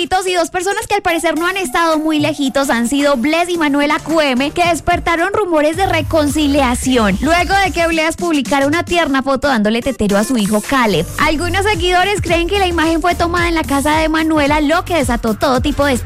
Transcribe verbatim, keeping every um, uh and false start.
lejitos, y dos personas que al parecer no han estado muy lejitos han sido Bless y Manuela Q M, que despertaron rumores de reconciliación luego de que Bless publicara una tierna foto dándole tetero a su hijo Caleb. Algunos seguidores creen que la imagen fue tomada en la casa de Manuela, lo que desató todo tipo de